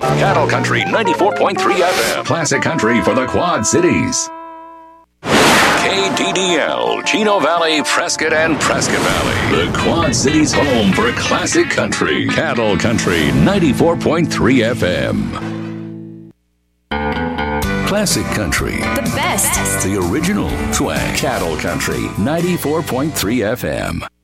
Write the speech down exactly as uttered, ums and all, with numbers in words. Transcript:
Cattle Country ninety-four point three F M. Classic country for the Quad Cities. K D D L, Chino Valley, Prescott, and Prescott Valley. The Quad Cities home for classic country. Cattle Country ninety-four point three F M. Classic country. The best. The original swag. Cattle Country ninety-four point three F M.